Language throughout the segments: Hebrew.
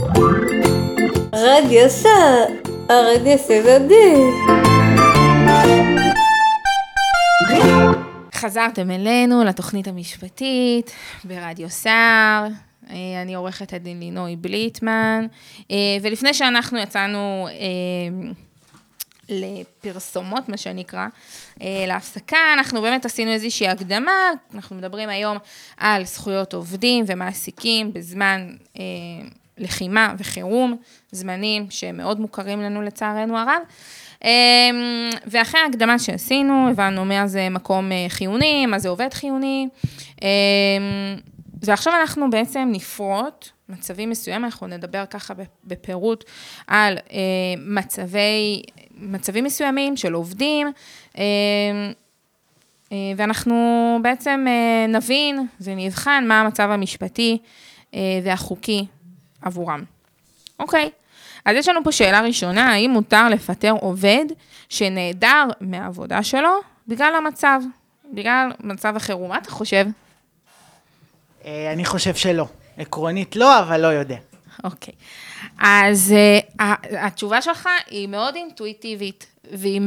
רדיו סער, הרדיו סבבי. חזרתם אלינו לתוכנית המשפטית ברדיו סער. אני עורכת הדין לינוי בליטמן, ולפני שאנחנו יצאנו לפרסומות, מה שנקרא, להפסקה, אנחנו באמת עשינו איזושהי הקדמה, אנחנו מדברים היום על זכויות עובדים ומעסיקים בזמן לחימה וחירום, זמנים שהם מאוד מוכרים לנו לצערנו הרב, ואחרי ההקדמה שעשינו, הבנו מה זה מקום חיוני, מה זה עובד חיוני, ועכשיו אנחנו בעצם נפרוט מצבים מסוים, אנחנו נדבר ככה בפירוט על מצבים מסוימים של עובדים, ואנחנו בעצם נבין ונבחן מה המצב המשפטי והחוקי עבורם. אוקיי, אז יש לנו פה שאלה ראשונה, האם מותר לפטר עובד שנעדר מהעבודה שלו בגלל מצב החירום? מה אתה חושב? אני חושב שלא. עקרונית לא, אבל לא יודע. אוקיי. אז התשובה שלך היא מאוד אינטואיטיבית, והיא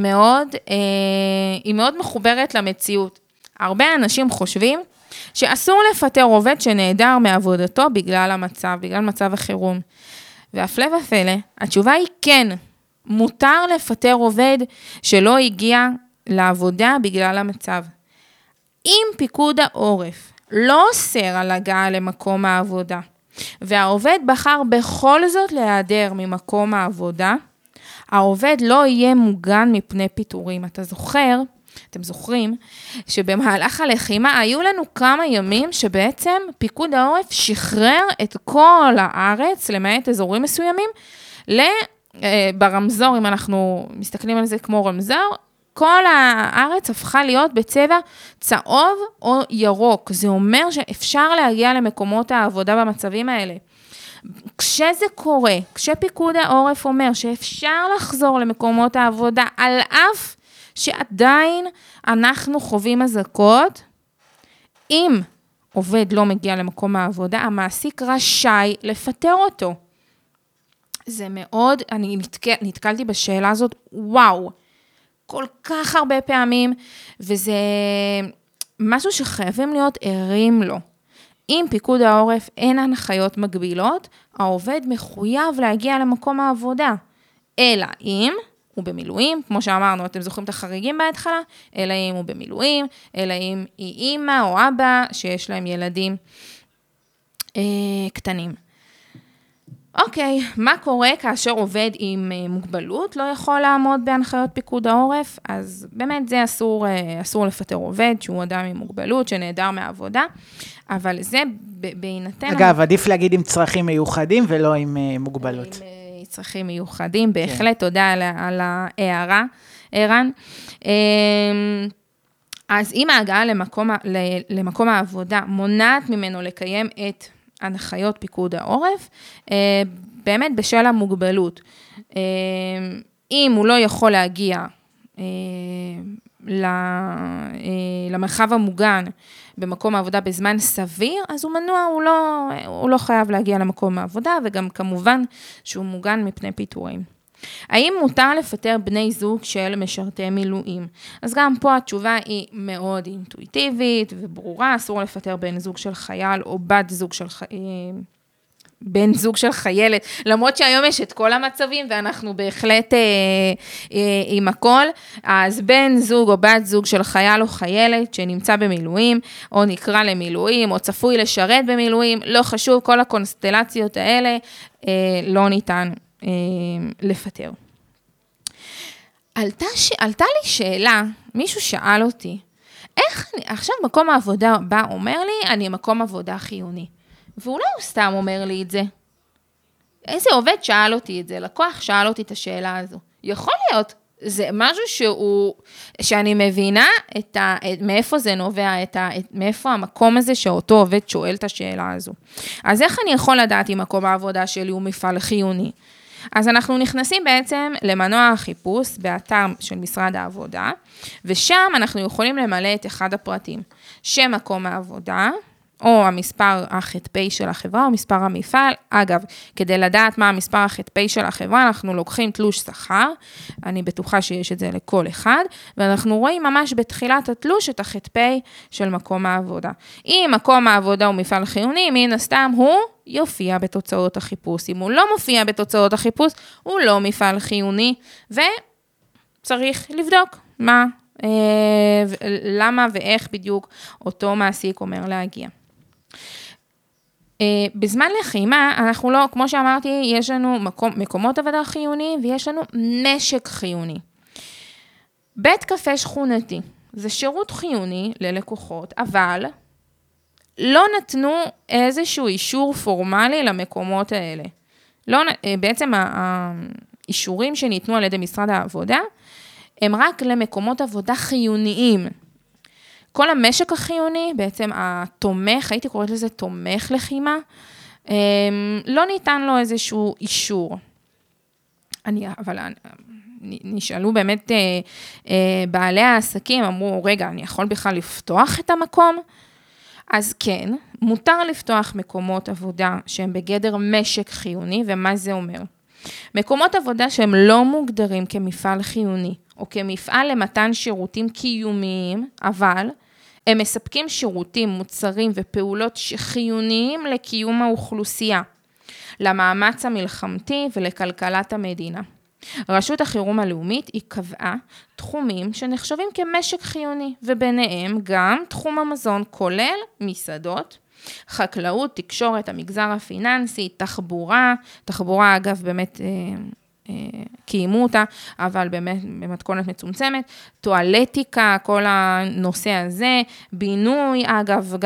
מאוד מחוברת למציאות. הרבה אנשים חושבים שאסור לפטר עובד שנעדר מעבודתו בגלל מצב החירום. והפלא ופלא, התשובה היא כן, מותר לפטר עובד שלא הגיע לעבודה בגלל המצב. אם פיקוד העורף לא אוסר על הגעה למקום העבודה, והעובד בחר בכל זאת להיעדר ממקום העבודה, העובד לא יהיה מוגן מפני פיטורים. אתם זוכרים, שבמהלך הלחימה היו לנו כמה ימים שבעצם פיקוד העורף שחרר את כל הארץ, למעט אזורים מסוימים, ברמזור, אם אנחנו מסתכלים על זה כמו רמזור, כל הארץ הפכה להיות בצבע צהוב או ירוק. זה אומר שאפשר להגיע למקומות העבודה במצבים האלה. כשזה קורה, כשפיקוד העורף אומר שאפשר לחזור למקומות העבודה, על אף שעדיין אנחנו חווים אזעקות, אם עובד לא מגיע למקום העבודה, המעסיק רשאי לפטר אותו. זה מאוד, אני נתקלתי בשאלה הזאת, וואו, כל כך הרבה פעמים, וזה משהו שחייבים להיות ערים לו. אם פיקוד העורף אין הנחיות מגבילות, העובד מחויב להגיע למקום העבודה. אלא אם הוא במילואים, כמו שאמרנו, אתם זוכרים את החריגים בהתחלה, אלא אם הוא במילואים, אלא אם היא אמא או אבא שיש להם ילדים קטנים. אוקיי, מה קורה כאשר עובד עם מוגבלות לא יכול לעמוד בהנחיות פיקוד העורף? אז באמת זה אסור לפטר עובד שהוא אדם עם מוגבלות שנעדר מהעבודה, אבל זה בהינתן... אגב, עדיף להגיד עם צרכים מיוחדים ולא עם מוגבלות. עם צרכים מיוחדים, בהחלט, תודה על ההערה, ערן. אז אם ההגעה למקום העבודה מונעת ממנו לקיים את הנחיות פיקוד העורף, באמת בשל המוגבלות. אם הוא לא יכול להגיע למרחב המוגן במקום העבודה בזמן סביר, אז הוא מנוע, הוא לא חייב להגיע למקום העבודה, וגם כמובן שהוא מוגן מפני פיטורים. האם מותר לפטר בני זוג של משרתי מילואים? אז גם פה התשובה היא מאוד אינטואיטיבית וברורה, אסור לפטר בן זוג של חייל או בן זוג של חיילת, למרות שהיום יש את כל המצבים, ואנחנו בהחלט עם הכל, אז בן זוג או בת זוג של חייל או חיילת, שנמצא במילואים, או נקרא למילואים, או צפוי לשרת במילואים, לא חשוב, כל הקונסטלציות האלה, לא ניתן לפטר. עלתה לי שאלה, מישהו שאל אותי, איך עכשיו מקום העבודה בא אומר לי, אני מקום עבודה חיוני. ואולי הוא סתם אומר לי את זה. איזה עובד שאל אותי את זה, לקוח שאל אותי את השאלה הזו. יכול להיות, זה משהו שאני מבינה מאיפה זה נובע, מאיפה המקום הזה שאותו עובד שואל את השאלה הזו. אז איך אני יכול לדעת אם מקום העבודה שלי הוא מפעל חיוני? אז אנחנו נכנסים בעצם למנוע החיפוש באתר של משרד העבודה, ושם אנחנו יכולים למלא את אחד הפרטים, שם מקום העבודה, או המספר החטפי של החברה, או מספר המפעל. אגב, כדי לדעת מה המספר החטפי של החברה, אנחנו לוקחים תלוש שכר, אני בטוחה שיש את זה לכל אחד, ואנחנו רואים ממש בתחילת התלוש את החטפי של מקום העבודה. אם מקום העבודה הוא מפעל חיוני, מן הסתם הוא יופיע בתוצאות החיפוש. אם הוא לא מופיע בתוצאות החיפוש, הוא לא מפעל חיוני, וצריך לבדוק למה ואיך בדיוק אותו מעסיק אומר להגיע. בזמן לחימה, אנחנו לא, כמו שאמרתי, יש לנו מקומות עבודה חיוניים, ויש לנו משק חיוני. בית קפה שכונתי, זה שירות חיוני ללקוחות, אבל לא נתנו איזשהו אישור פורמלי למקומות האלה. בעצם האישורים שניתנו על ידי משרד העבודה, הם רק למקומות עבודה חיוניים. כל המשק החיוני, בעצם התומך, הייתי קוראת לזה תומך לחימה, לא ניתן לו איזשהו אישור. אבל נשאלו באמת בעלי העסקים, אמרו, רגע, אני יכול בכלל לפתוח את המקום? אז כן, מותר לפתוח מקומות עבודה שהם בגדר משק חיוני, ומה זה אומר? מקומות עבודה שהם לא מוגדרים כמפעל חיוני, או כמפעל למתן שירותים קיומיים, אבל הם מספקים שירותים, מוצרים ופעולות חיוניים לקיום האוכלוסייה, למאמץ המלחמתי ולכלכלת המדינה. רשות החירום הלאומית היא קבעה תחומים שנחשבים כמשק חיוני, וביניהם גם תחום המזון, כולל מסעדות, חקלאות, תקשורת, המגזר הפיננסי, תחבורה אגב באמת קיימו אותה, אבל באמת במתכונת מצומצמת, טואלטיקה, כל הנושא הזה, בינוי, אגב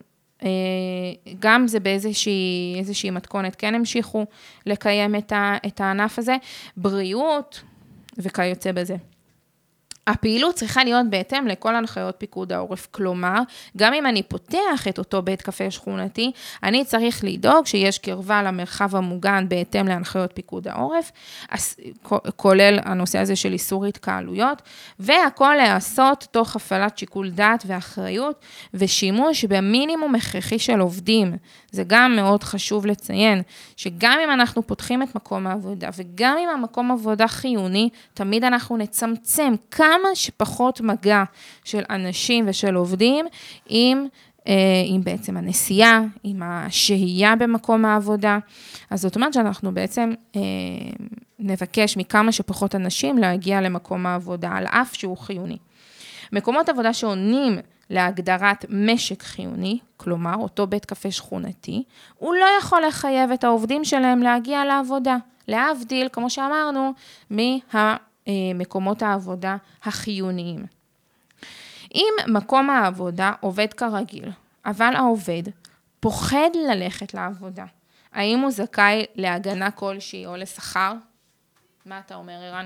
גם זה באיזושהי מתכונת כן המשיכו לקיים את הענף הזה, בריאות וכיוצא בזה. הפעילות צריכה להיות בהתאם לכל הנחיות פיקוד העורף, כלומר, גם אם אני פותח את אותו בית קפה שכונתי, אני צריך לדאוג שיש קרבה למרחב המוגן בהתאם להנחיות פיקוד העורף, כולל הנושא הזה של איסור התקהלויות, והכל לעשות תוך הפעלת שיקול דעת ואחריות, ושימוש במינימום הכרחי של עובדים. זה גם מאוד חשוב לציין, שגם אם אנחנו פותחים את מקום העבודה, וגם אם המקום עבודה חיוני, תמיד אנחנו נצמצם כמה שפחות מגע של אנשים ושל עובדים, עם בעצם הנסיעה, עם השהייה במקום העבודה. אז זאת אומרת שאנחנו בעצם נבקש מכמה שפחות אנשים להגיע למקום העבודה, על אף שהוא חיוני. מקומות עבודה שעונים להגדרת משק חיוני, כלומר, אותו בית קפה שכונתי, הוא לא יכול לחייב את העובדים שלהם להגיע לעבודה, להבדיל, כמו שאמרנו, ממקומות העבודה החיוניים. אם מקום העבודה עובד כרגיל, אבל העובד פוחד ללכת לעבודה, האם הוא זכאי להגנה כלשהי או לשכר? מה אתה אומר, ערן?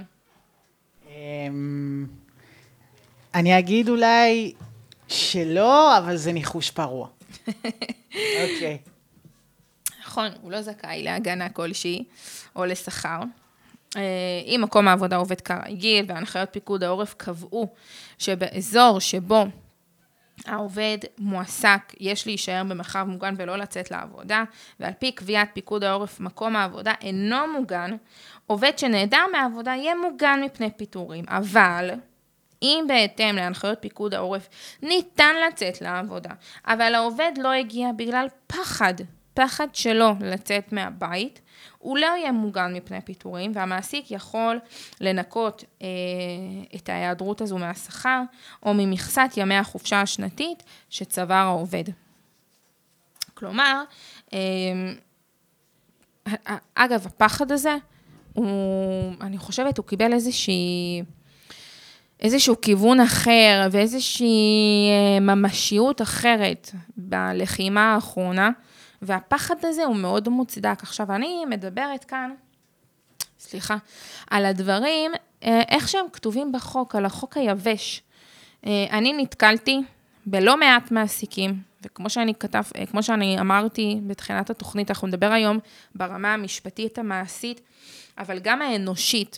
אני אגיד אולי שלא, אבל זה ניחוש פרוע. אוקיי. נכון, הוא לא זכאי להגנה כלשהי או לשכר. אם מקום העבודה עובד כרגיל, והנחיות פיקוד העורף קבעו שבאזור שבו העובד מועסק, יש להישאר במרחב מוגן ולא לצאת לעבודה, ועל פי קביעת פיקוד העורף מקום העבודה אינו מוגן, עובד שנעדר מהעבודה יהיה מוגן מפני פיטורים, אבל אם בהתאם להנחיות פיקוד העורף ניתן לצאת לעבודה, אבל העובד לא הגיע בגלל פחד שלו לצאת מהבית, הוא לא יהיה מוגן מפני פיטורים, והמעסיק יכול לנקות את ההיעדרות הזו מהשכר, או ממכסת ימי החופשה השנתית שצבר העובד. כלומר, אגב, הפחד הזה, אני חושבת, הוא קיבל איזשהו כיוון אחר, ואיזושהי ממשיות אחרת בלחימה האחרונה, והפחד הזה הוא מאוד מוצדק. עכשיו, אני מדברת כאן, על הדברים, איך שהם כתובים בחוק, על החוק היבש. אני נתקלתי בלא מעט מעסיקים, וכמו שאני אמרתי בתחילת התוכנית, אנחנו נדבר היום ברמה המשפטית המעשית, אבל גם האנושית,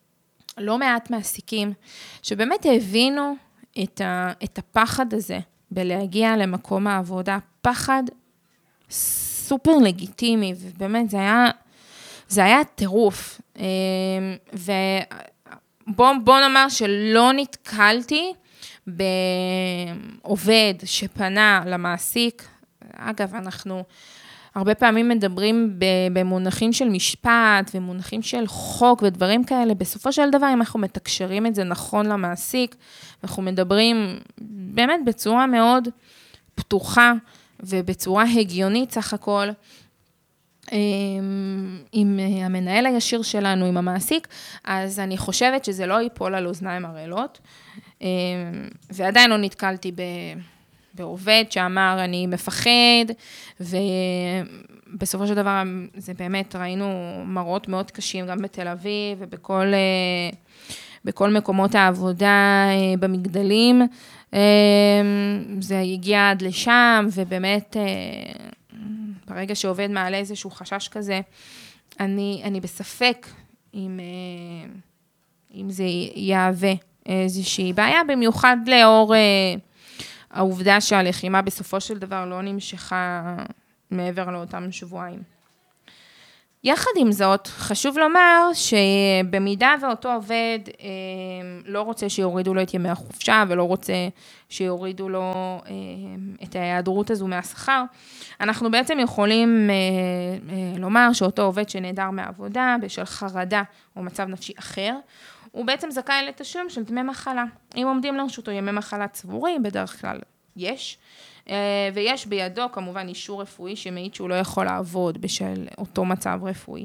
לא מעט מעסיקים, שבאמת הבינו את הפחד הזה, בלהגיע למקום העבודה, פחד סופר לגיטימי, ובאמת זה היה טירוף. ובוא נאמר שלא נתקלתי בעובד שפנה למעסיק. אגב, אנחנו הרבה פעמים מדברים במונחים של משפט ומונחים של חוק ודברים כאלה. בסופו של דבר, אם אנחנו מתקשרים את זה נכון למעסיק, אנחנו מדברים באמת בצורה מאוד פתוחה ובצורה הגיונית סך הכל, עם המנהל הישיר שלנו, עם המעסיק, אז אני חושבת שזה לא ייפול על אוזניים ערלות, ועדיין לא נתקלתי בעובד שאמר, אני מפחד, ובסופו של דבר, זה באמת, ראינו מראות מאוד קשים, גם בתל אביב, ובכל מקומות העבודה במגדלים, זה הגיע עד לשם, ובאמת, ברגע שעובד מעלה איזשהו חשש כזה, אני בספק אם זה יהווה איזושהי בעיה, במיוחד לאור העובדה שהלחימה בסופו של דבר לא נמשכה מעבר לאותם שבועיים. יחד עם זאת, חשוב לומר שבמידה ואותו עובד לא רוצה שיורידו לו את ימי החופשה, ולא רוצה שיורידו לו את ההיעדרות הזו מהשכר, אנחנו בעצם יכולים לומר שאותו עובד שנעדר מהעבודה, בשל חרדה או מצב נפשי אחר, הוא בעצם זכאי לתשלום של דמי מחלה. אם עומדים לרשותו ימי מחלה צבורים, בדרך כלל יש, ויש בידו כמובן אישור רפואי שמעיד שהוא לא יכול לעבוד בשל אותו מצב רפואי.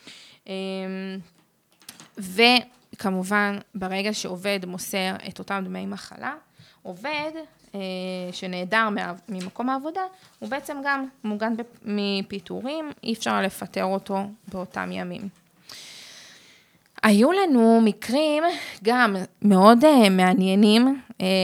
וכמובן ברגע שעובד מוסר את אותם דמי מחלה, עובד שנעדר ממקום העבודה, הוא בעצם גם מוגן מפיטורים, אי אפשר לפטר אותו באותם ימים. היו לנו מקרים גם מאוד מעניינים,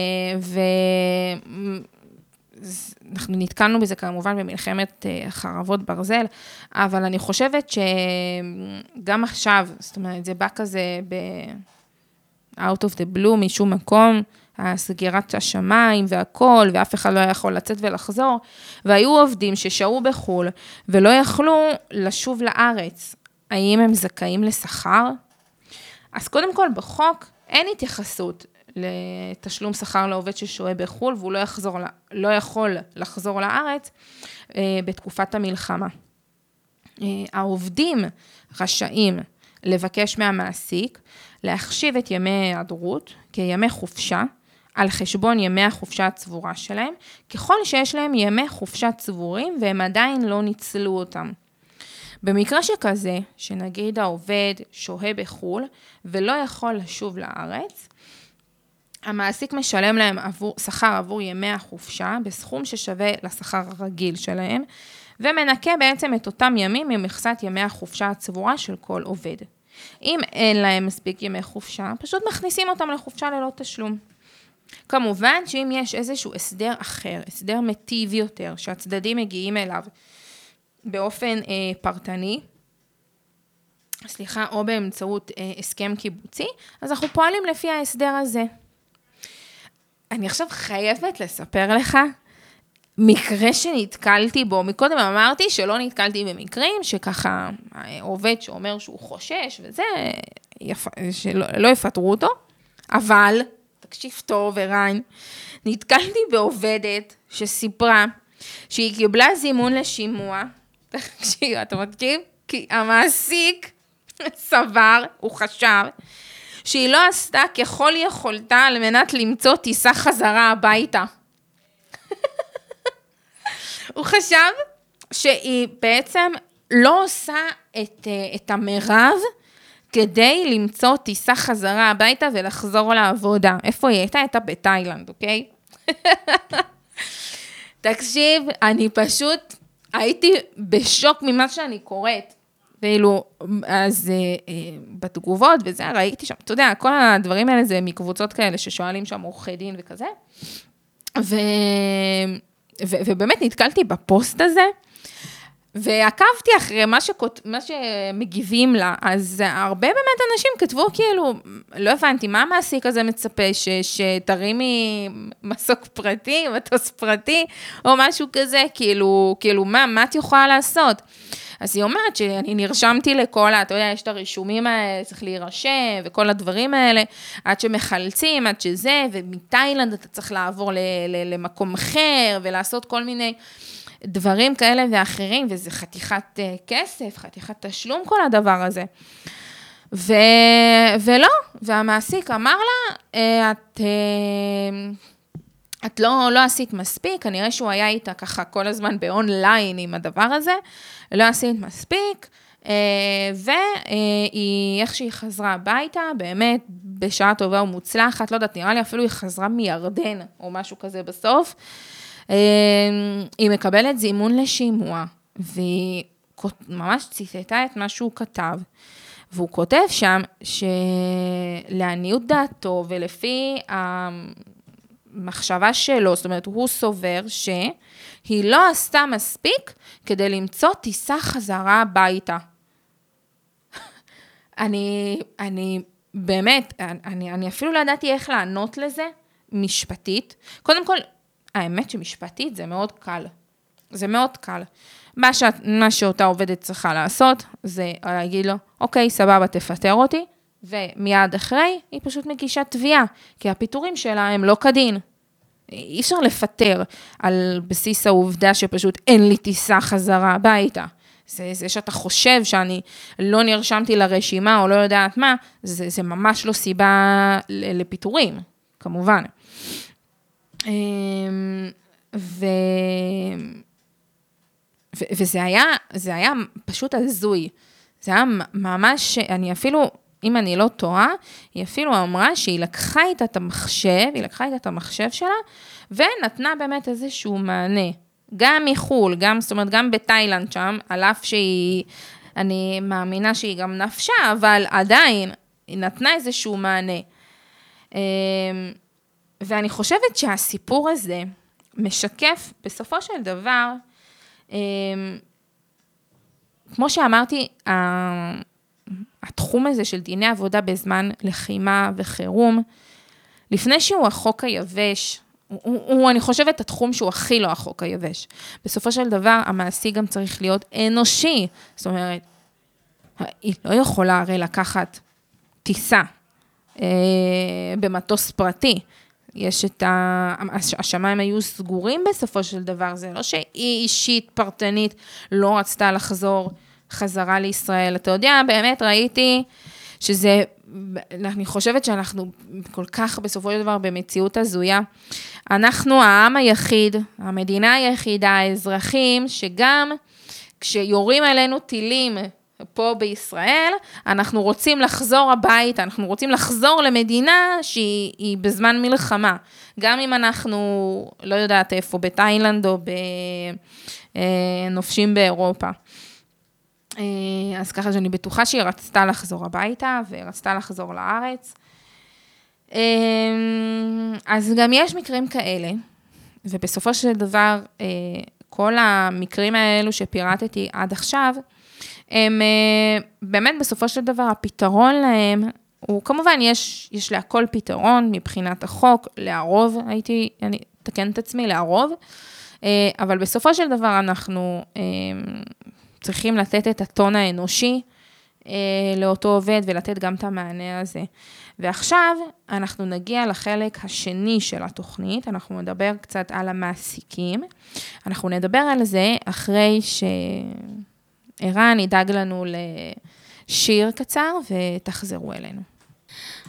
אנחנו נתקלנו בזה כמובן במלחמת חרבות ברזל, אבל אני חושבת שגם עכשיו, זאת אומרת, זה בא כזה out of the blue משום מקום, הסגירת השמיים והכל, ואף אחד לא יכול לצאת ולחזור, והיו עובדים ששהו בחול, ולא יכלו לשוב לארץ. האם הם זכאים לשכר? אז קודם כל בחוק אין התייחסות לתשלום שכר לעובד ששוהה בחול, והוא לא יכול לחזור לארץ בתקופת המלחמה. העובדים רשאים לבקש מהמעסיק להחשיב את ימי ההיעדרות כימי חופשה, על חשבון ימי החופשה הצבורה שלהם, ככל שיש להם ימי חופשה צבורים והם עדיין לא ניצלו אותם. במקרה שכזה, שנגיד העובד שוהה בחול ולא יכול לשוב לארץ, המעסיק משלם להם שכר עבור ימי החופשה בסכום ששווה לשכר הרגיל שלהם, ומנקה בעצם את אותם ימים ממכסת ימי החופשה הצבורה של כל עובד. אם אין להם מספיק ימי חופשה, פשוט מכניסים אותם לחופשה ללא תשלום. כמובן שאם יש איזשהו הסדר אחר, הסדר מטיב יותר, שהצדדים מגיעים אליו באופן פרטני, או באמצעות הסכם קיבוצי, אז אנחנו פועלים לפי ההסדר הזה. אני עכשיו חייבת לספר לך מקרה שנתקלתי בו. מקודם אמרתי שלא נתקלתי במקרים שככה עובד שאומר שהוא חושש וזה, שלא יפטרו אותו, אבל תקשיב טוב וריין, נתקלתי בעובדת שסיפרה שהיא קיבלה זימון לשימוע, תקשיב, אתה מקשיב? כי המעסיק סבר, הוא חשב, שהיא לא עשתה ככל יכולתה על מנת למצוא טיסה חזרה הביתה. הוא חשב שהיא בעצם לא עושה את המרב כדי למצוא טיסה חזרה הביתה ולחזור לעבודה. איפה היא הייתה? הייתה בתאילנד, אוקיי? תקשיב, אני פשוט הייתי בשוק ממה שאני קוראת. ואילו, אז בתגובות וזה, ראיתי שם, אתה יודע, כל הדברים האלה זה מקבוצות כאלה ששואלים שם עורכי דין וכזה. ובאמת נתקלתי בפוסט הזה, ועקבתי אחרי מה שמגיבים לה, אז הרבה באמת אנשים כתבו כאילו, לא הבנתי, מה המעסיק הזה מצפה, שתרימי מסוק פרטי, מטוס פרטי, או משהו כזה, כאילו, מה את יכולה לעשות? אז היא אומרת שאני נרשמתי לכל, אתה יודע, יש את הרישומים האלה, צריך להירשם, וכל הדברים האלה, עד שמחלצים, עד שזה, ומתאילנד אתה צריך לעבור למקום אחר, ולעשות כל מיני דברים כאלה ואחרים, וזה חתיכת כסף, חתיכת תשלום, כל הדבר הזה. ולא, והמעסיק אמר לה, את לא עשית מספיק, כנראה שהוא היה איתה ככה כל הזמן באונליין עם הדבר הזה, לא עשית מספיק, והיא, איך שהיא חזרה הביתה, באמת בשעה טובה ומוצלחת, לא יודעת, נראה לי אפילו היא חזרה מירדן, או משהו כזה בסוף, היא מקבלת זימון לשימוע, והיא ממש ציטטה את מה שהוא כתב, והוא כותב שם שלעניות דעתו ולפי המחשבה שלו, זאת אומרת, הוא סובר שהיא לא עשתה מספיק כדי למצוא טיסה חזרה הביתה. אני באמת, אני אפילו לא ידעתי איך לענות לזה משפטית. קודם כל, האמת שמשפטית זה מאוד קל. זה מאוד קל. מה שאותה עובדת צריכה לעשות, זה להגיד לו, אוקיי, סבבה, תפטר אותי, ומיד אחרי, היא פשוט מגישה תביעה, כי הפיטורים שלה הם לא כדין. אי אפשר לפטר על בסיס העובדה שפשוט אין לי טיסה חזרה הביתה. זה שאתה חושב שאני לא נרשמתי לרשימה, או לא יודעת מה, זה ממש לא סיבה לפיטורים, כמובן. וזה היה פשוט הזוי. זה היה ממש, אני אפילו, אם אני לא טועה, היא אפילו אמרה שהיא לקחה איתה את המחשב שלה, ונתנה באמת איזשהו מענה. גם מחול, זאת אומרת, גם בתאילנד שם, על אף שהיא, אני מאמינה שהיא גם נפשה, אבל עדיין, היא נתנה איזשהו מענה. ואני חושבת שהסיפור הזה משקף בסופו של דבר, כמו שאמרתי, התחום הזה של דיני עבודה בזמן לחימה וחירום, לפני שהוא החוק היבש, אני חושבת התחום שהוא הכי לא החוק היבש. בסופו של דבר, המעסיק גם צריך להיות אנושי. זאת אומרת, היא לא יכולה הרי לקחת טיסה במטוס פרטי. יש השמיים היו סגורים בסופו של דבר, זה לא שהיא אישית פרטנית לא רצתה לחזור חזרה לישראל. אתה יודע, באמת ראיתי שזה, אני חושבת שאנחנו כל כך בסופו של דבר במציאות הזויה. אנחנו העם היחיד, המדינה היחידה, האזרחים, שגם כשיורים עלינו טילים פה בישראל, אנחנו רוצים לחזור הביתה, אנחנו רוצים לחזור למדינה שהיא בזמן מלחמה. גם אם אנחנו, לא יודעת איפה, בתאילנד או בנופשים באירופה. אז ככה שאני בטוחה שהיא רצתה לחזור הביתה, ורצתה לחזור לארץ. אז גם יש מקרים כאלה, ובסופו של דבר, כל המקרים האלו שפירטתי עד עכשיו, הם באמת בסופו של דבר, הפתרון להם, הוא כמובן יש להכל פתרון מבחינת החוק, לערוב, אני אתקן את עצמי, לערוב, אבל בסופו של דבר אנחנו צריכים לתת את הטון האנושי לאותו עובד, ולתת גם את המענה הזה. ועכשיו אנחנו נגיע לחלק השני של התוכנית, אנחנו נדבר קצת על המעסיקים, אנחנו נדבר על זה אחרי שערן ידאג לנו לשיר קצר, ותחזרו אלינו.